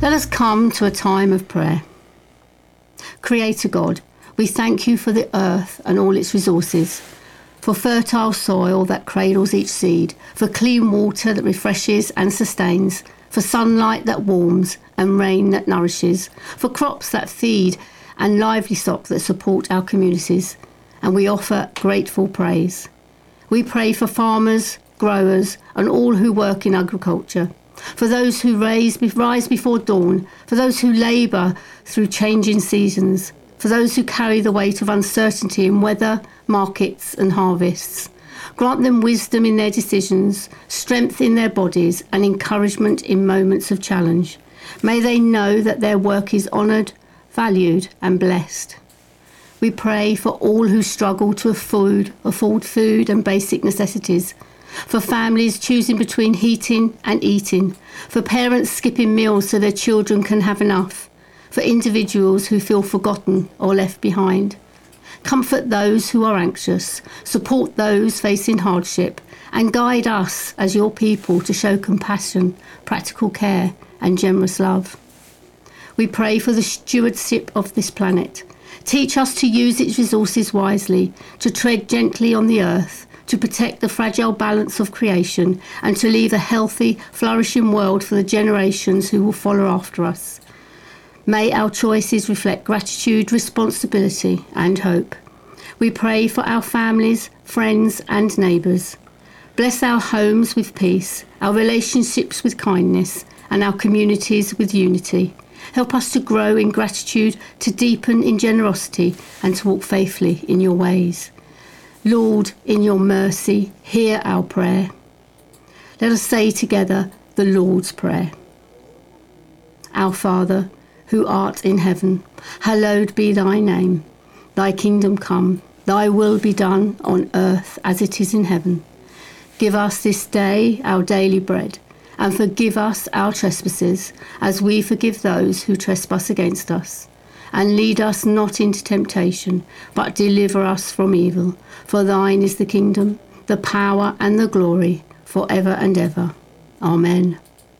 Let us come to a time of prayer. Creator God, we thank you for the earth and all its resources, for fertile soil that cradles each seed, for clean water that refreshes and sustains, for sunlight that warms and rain that nourishes, for crops that feed and livestock that support our communities. And we offer grateful praise. We pray for farmers, growers, and all who work in agriculture, for those who rise before dawn, for those who labour through changing seasons, for those who carry the weight of uncertainty in weather, markets and harvests. Grant them wisdom in their decisions, strength in their bodies and encouragement in moments of challenge. May they know that their work is honoured, valued and blessed. We pray for all who struggle to afford food and basic necessities, for families choosing between heating and eating, for parents skipping meals so their children can have enough, for individuals who feel forgotten or left behind. Comfort those who are anxious, support those facing hardship, and guide us as your people to show compassion, practical care, and generous love. We pray for the stewardship of this planet. Teach us to use its resources wisely, to tread gently on the earth, to protect the fragile balance of creation, and to leave a healthy, flourishing world for the generations who will follow after us. May our choices reflect gratitude, responsibility and hope. We pray for our families, friends and neighbours. Bless our homes with peace, our relationships with kindness and our communities with unity. Help us to grow in gratitude, to deepen in generosity and to walk faithfully in your ways. Lord, in your mercy, hear our prayer. Let us say together the Lord's Prayer. Our Father, who art in heaven, hallowed be thy name. Thy kingdom come, thy will be done on earth as it is in heaven. Give us this day our daily bread, and forgive us our trespasses, as we forgive those who trespass against us. And lead us not into temptation, but deliver us from evil. For thine is the kingdom, the power and the glory, forever and ever. Amen.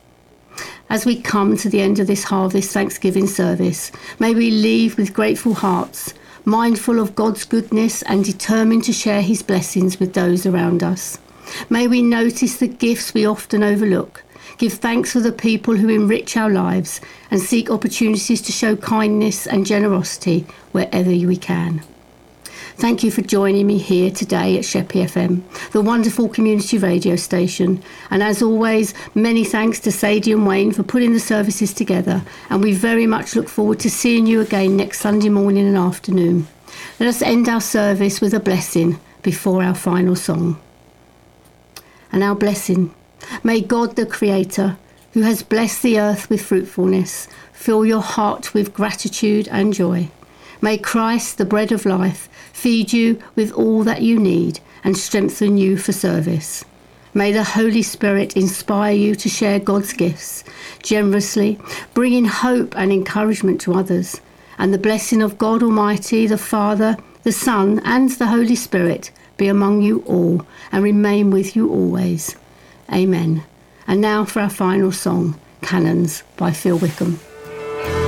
As we come to the end of this Harvest Thanksgiving service, may we leave with grateful hearts, mindful of God's goodness and determined to share his blessings with those around us. May we notice the gifts we often overlook, give thanks for the people who enrich our lives, and seek opportunities to show kindness and generosity wherever we can. Thank you for joining me here today at Sheppey FM, the wonderful community radio station. And as always, many thanks to Sadie and Wayne for putting the services together. And we very much look forward to seeing you again next Sunday morning and afternoon. Let us end our service with a blessing before our final song. And our blessing. May God the Creator, who has blessed the earth with fruitfulness, fill your heart with gratitude and joy. May Christ, the bread of life, feed you with all that you need and strengthen you for service. May the Holy Spirit inspire you to share God's gifts generously, bringing hope and encouragement to others. And the blessing of God Almighty, the Father, the Son, and the Holy Spirit be among you all and remain with you always. Amen. And now for our final song, Canons by Phil Wickham.